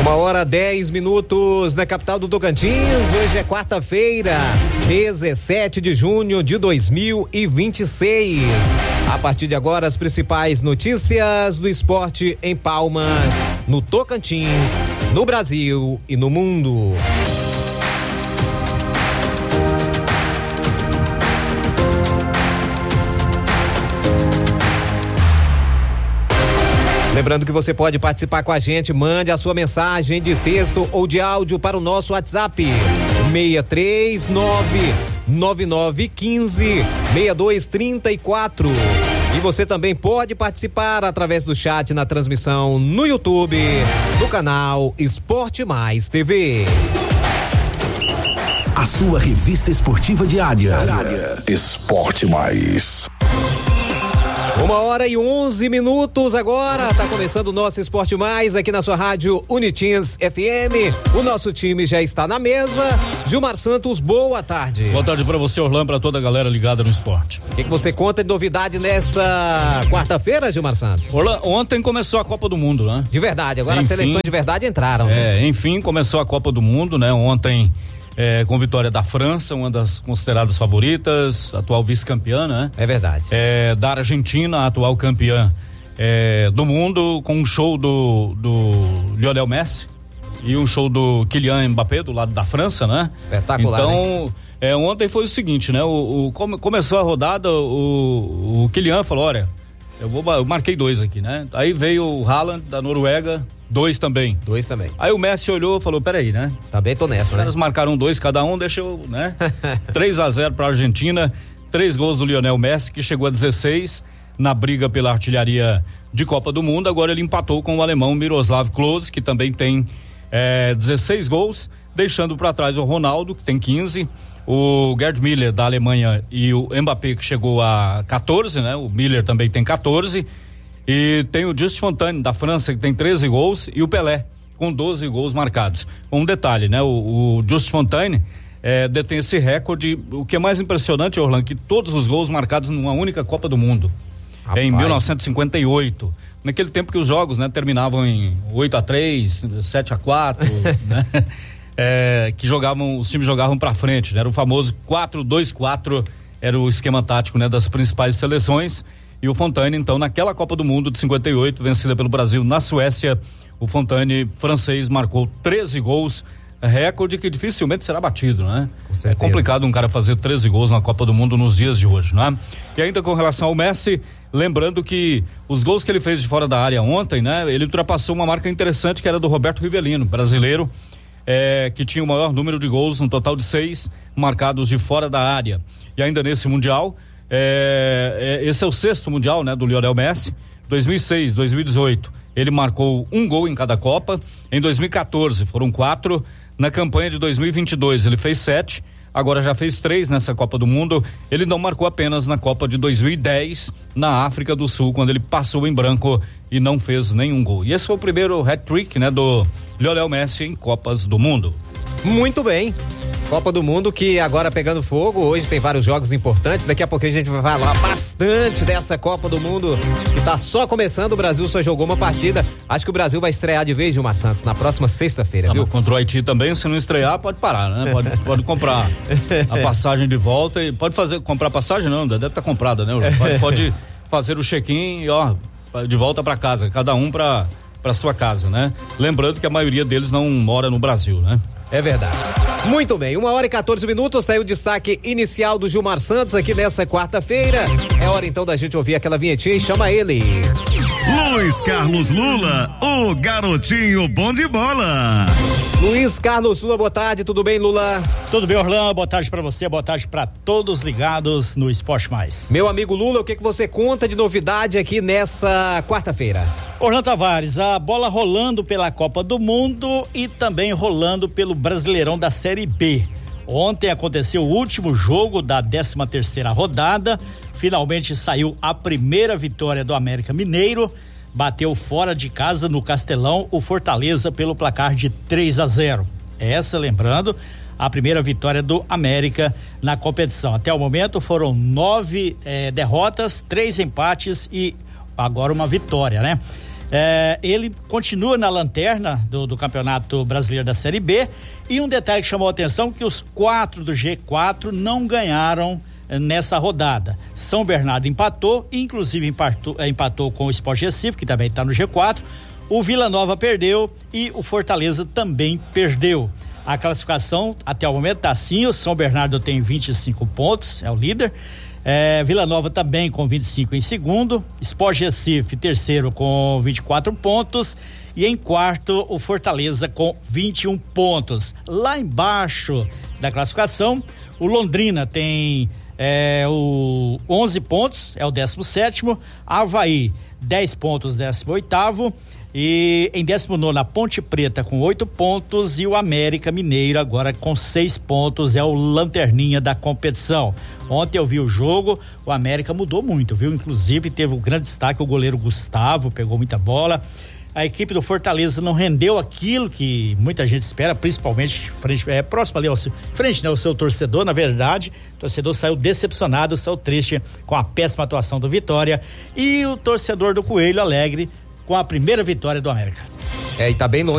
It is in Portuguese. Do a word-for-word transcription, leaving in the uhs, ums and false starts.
Uma hora dez minutos na capital do Tocantins. Hoje é quarta-feira, dezessete de junho de dois mil e vinte e seis. A partir de agora, as principais notícias do esporte em Palmas, no Tocantins, no Brasil e no mundo. Lembrando que você pode participar com a gente, mande a sua mensagem de texto ou de áudio para o nosso WhatsApp seis três nove nove nove um cinco seis dois três quatro. E você também pode participar através do chat na transmissão no YouTube do canal Esporte Mais T V. A sua revista esportiva diária. Esporte Mais. Uma hora e onze minutos agora, tá começando o nosso Esporte Mais aqui na sua rádio Unitins F M. O nosso time já está na mesa. Gilmar Santos, boa tarde. Boa tarde pra você, Orlando, pra toda a galera ligada no esporte. O que, que você conta de novidade nessa quarta-feira, Gilmar Santos? Orlando, ontem começou a Copa do Mundo, né? De verdade, agora enfim, as seleções de verdade entraram. É, né? Enfim, começou a Copa do Mundo, né? Ontem, É, com vitória da França, uma das consideradas favoritas, atual vice-campeã, né? É verdade. É, da Argentina, atual campeã é, do mundo, com um show do, do Lionel Messi e um show do Kylian Mbappé, do lado da França, né? Espetacular. Então, é, ontem foi o seguinte, né? O, o, come, começou a rodada, o, o Kylian falou, olha, eu, vou, eu marquei dois aqui, né? Aí veio o Haaland, da Noruega, dois também. Dois também. Aí o Messi olhou e falou, peraí, né? Também tô nessa, né? Eles marcaram dois cada um, deixa eu, né? três a zero pra Argentina, três gols do Lionel Messi, que chegou a dezesseis na briga pela artilharia de Copa do Mundo. Agora ele empatou com o alemão Miroslav Klose, que também tem é, dezesseis gols, deixando pra trás o Ronaldo, que tem quinze, o Gerd Müller da Alemanha e o Mbappé, que chegou a quatorze, né? O Müller também tem quatorze. E tem o Just Fontaine da França, que tem treze gols, e o Pelé com doze gols marcados. Um detalhe, né? O, o Just Fontaine é, detém esse recorde. O que é mais impressionante, Orlando, que todos os gols marcados numa única Copa do Mundo. Rapaz. Em mil novecentos e cinquenta e oito. Naquele tempo que os jogos, né, terminavam em oito a três, sete a quatro, né? É, que jogavam, os times jogavam pra frente, né? Era o famoso quatro dois quatro, era o esquema tático, né, das principais seleções. E o Fontaine, então, naquela Copa do Mundo de cinquenta e oito, vencida pelo Brasil na Suécia, o Fontaine francês marcou treze gols, recorde que dificilmente será batido, né? É complicado um cara fazer treze gols na Copa do Mundo nos dias de hoje, né? E ainda com relação ao Messi, lembrando que os gols que ele fez de fora da área ontem, né? Ele ultrapassou uma marca interessante que era do Roberto Rivelino, brasileiro, é, que tinha o maior número de gols, um total de seis marcados de fora da área. E ainda nesse Mundial, É, é, esse é o sexto mundial, né, do Lionel Messi. dois mil e seis, dois mil e dezoito, ele marcou um gol em cada Copa. Em dois mil e quatorze foram quatro. Na campanha de dois mil e vinte e dois ele fez sete. Agora já fez três nessa Copa do Mundo. Ele não marcou apenas na Copa de dois mil e dez na África do Sul, quando ele passou em branco e não fez nenhum gol. E esse foi o primeiro hat-trick, né, do Lionel Messi em Copas do Mundo. Muito bem. Copa do Mundo que agora pegando fogo, hoje tem vários jogos importantes, daqui a pouco a gente vai falar bastante dessa Copa do Mundo que tá só começando, o Brasil só jogou uma partida, acho que o Brasil vai estrear de vez, Gilmar Santos, na próxima sexta-feira, ah, viu? Contra o Haiti também, se não estrear, pode parar, né? Pode, pode comprar a passagem de volta e pode fazer, comprar passagem não, deve estar comprada, né? Pode, pode fazer o check-in e ó, de volta para casa, cada um para para sua casa, né? Lembrando que a maioria deles não mora no Brasil, né? É verdade. Muito bem, uma hora e quatorze minutos, tá aí o destaque inicial do Gilmar Santos aqui nessa quarta-feira. É hora então da gente ouvir aquela vinhetinha e chama ele. Luiz Carlos Lula, o garotinho bom de bola. Luiz Carlos Lula, boa tarde, tudo bem, Lula? Tudo bem, Orlando, boa tarde pra você, boa tarde pra todos ligados no Esporte Mais. Meu amigo Lula, o que que você conta de novidade aqui nessa quarta-feira? Orlando Tavares, a bola rolando pela Copa do Mundo e também rolando pelo Brasileirão da Série B. Ontem aconteceu o último jogo da décima terceira rodada, finalmente saiu a primeira vitória do América Mineiro, bateu fora de casa no Castelão o Fortaleza pelo placar de três a zero. Essa, lembrando, a primeira vitória do América na competição. Até o momento foram nove eh, derrotas, três empates e agora uma vitória, né? É, ele continua na lanterna do, do Campeonato Brasileiro da Série B. E um detalhe que chamou a atenção, que os quatro do G quatro não ganharam nessa rodada. São Bernardo empatou, inclusive empatou, empatou com o Sport Recife, que também está no G quatro. O Vila Nova perdeu e o Fortaleza também perdeu. A classificação até o momento está assim: o São Bernardo tem vinte e cinco pontos, é o líder. É, Vila Nova também com vinte e cinco em segundo. Sport Recife terceiro com vinte e quatro pontos. E em quarto, o Fortaleza com vinte e um pontos. Lá embaixo da classificação, o Londrina tem é, o onze pontos, é o décimo sétimo. Avaí, dez pontos, décimo oitavo. E em décimo nono, a Ponte Preta com oito pontos. E o América Mineiro agora com seis pontos, é o lanterninha da competição. Ontem eu vi o jogo, o América mudou muito, viu? Inclusive teve um grande destaque o goleiro Gustavo, pegou muita bola. A equipe do Fortaleza não rendeu aquilo que muita gente espera, principalmente frente, é, próximo ali ao seu, frente, né, ao seu torcedor. Na verdade, o torcedor saiu decepcionado, saiu triste com a péssima atuação do Vitória. E o torcedor do Coelho alegre com a primeira vitória do América. É, e tá bem longe